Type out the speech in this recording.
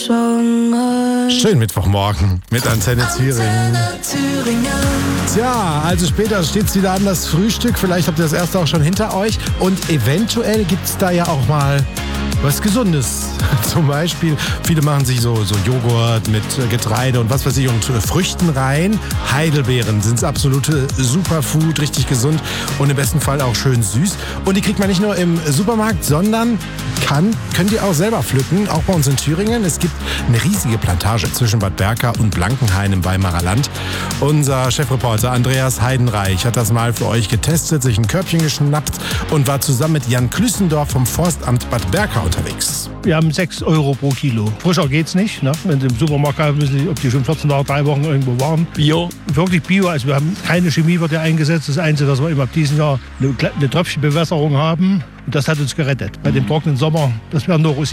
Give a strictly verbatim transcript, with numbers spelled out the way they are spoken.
schwanger. Schönen Mittwochmorgen mit Antenne Thüringen. Tja, also später steht es wieder an, das Frühstück. Vielleicht habt ihr das erste auch schon hinter euch. Und eventuell gibt es da ja auch mal was Gesundes. Zum Beispiel, viele machen sich so, so Joghurt mit Getreide und was weiß ich und Früchten rein. Heidelbeeren sind das absolute Superfood, richtig gesund und im besten Fall auch schön süß. Und die kriegt man nicht nur im Supermarkt, sondern kann, könnt ihr auch selber pflücken, auch bei uns in Thüringen. Es gibt eine riesige Plantage zwischen Bad Berka und Blankenhain im Weimarer Land. Unser Chefreporter Andreas Heidenreich hat das mal für euch getestet, sich ein Körbchen geschnappt und war zusammen mit Jan Klüssendorf vom Forstamt Bad Berka unterwegs. Wir haben sechs Euro pro Kilo. Frischer geht's nicht. Ne? Wenn Sie im Supermarkt kaufen, wissen Sie, ob die schon vierzehn Tage, drei Wochen irgendwo waren. Bio. Wirklich Bio. Also wir haben keine Chemie wird ja eingesetzt. Das Einzige, dass wir immer ab diesem Jahr eine, eine Tröpfchenbewässerung haben. Und das hat uns gerettet. Bei dem trockenen Sommer, das wäre nur